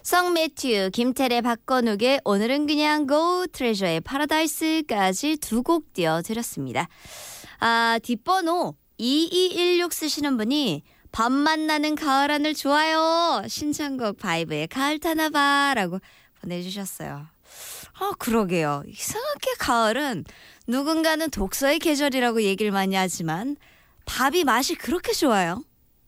성매튜, 김태래, 박건욱의 오늘은 그냥 고, 트레저의 파라다이스까지 두 곡 띄워드렸습니다. 뒷번호 2216 쓰시는 분이 밤 만나는 가을 하늘 좋아요. 신청곡 바이브의 가을 타나봐 라고 보내주셨어요. 그러게요. 이상하게 가을은 누군가는 독서의 계절이라고 얘기를 많이 하지만 밥이 맛이 그렇게 좋아요.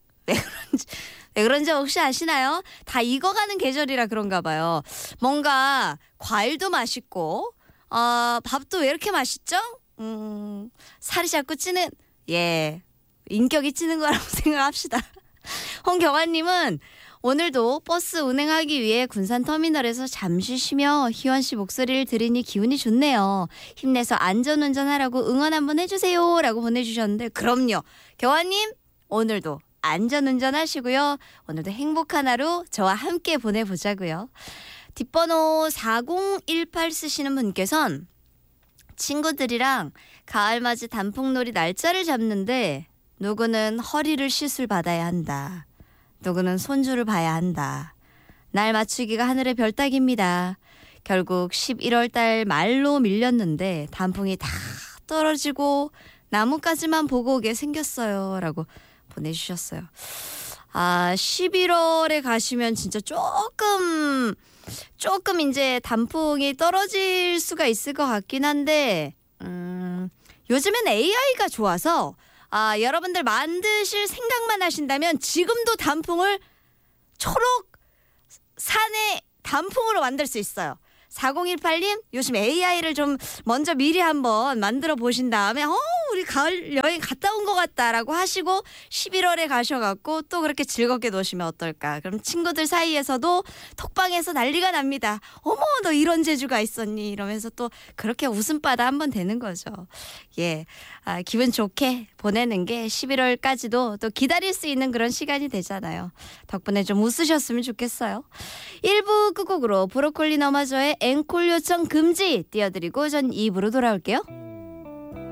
왜 그런지 혹시 아시나요? 다 익어가는 계절이라 그런가 봐요. 뭔가 과일도 맛있고 밥도 왜 이렇게 맛있죠? 살이 자꾸 찌는 인격이 찌는 거라고 생각합시다. 홍경아님은 오늘도 버스 운행하기 위해 군산터미널에서 잠시 쉬며 희원 씨 목소리를 들으니 기분이 좋네요. 힘내서 안전운전하라고 응원 한번 해주세요 라고 보내주셨는데 그럼요. 경아님 오늘도 안전운전 하시고요. 오늘도 행복한 하루 저와 함께 보내보자고요. 뒷번호 4018 쓰시는 분께선 친구들이랑 가을맞이 단풍놀이 날짜를 잡는데 누구는 허리를 시술 받아야 한다. 누구는 손주를 봐야 한다. 날 맞추기가 하늘의 별따기입니다. 결국 11월 달 말로 밀렸는데 단풍이 다 떨어지고 나뭇가지만 보고 오게 생겼어요. 라고 보내주셨어요. 11월에 가시면 진짜 조금 이제 단풍이 떨어질 수가 있을 것 같긴 한데 요즘엔 AI가 좋아서 여러분들 만드실 생각만 하신다면 지금도 단풍을 초록 산의 단풍으로 만들 수 있어요. 4018님 요즘 AI를 좀 먼저 미리 한번 만들어 보신 다음에 우리 가을 여행 갔다 온 것 같다라고 하시고 11월에 가셔갖고 또 그렇게 즐겁게 노시면 어떨까. 그럼 친구들 사이에서도 톡방에서 난리가 납니다. 어머 너 이런 재주가 있었니 이러면서 또 그렇게 웃음바다 한번 되는 거죠. 기분 좋게 보내는 게 11월까지도 또 기다릴 수 있는 그런 시간이 되잖아요. 덕분에 좀 웃으셨으면 좋겠어요. 1부 끝곡으로 브로콜리 너마저의 앵콜 요청 금지 띄워드리고 전 2부로 돌아올게요.